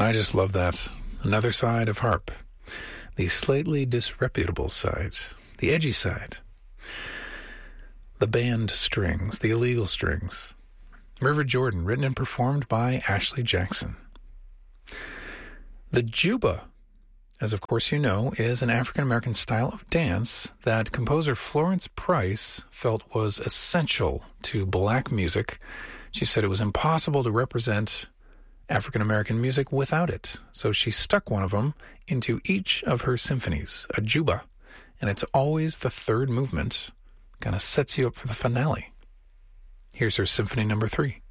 I just love that. Another side of harp. The slightly disreputable side. The edgy side. The banned strings. The illegal strings. River Jordan, written and performed by Ashley Jackson. The juba, as of course you know, is an African-American style of dance that composer Florence Price felt was essential to black music. She said it was impossible to represent African-American music without it. So she stuck one of them into each of her symphonies, a juba, and it's always the third movement. Kind of sets you up for the finale. Here's her Symphony Number 3.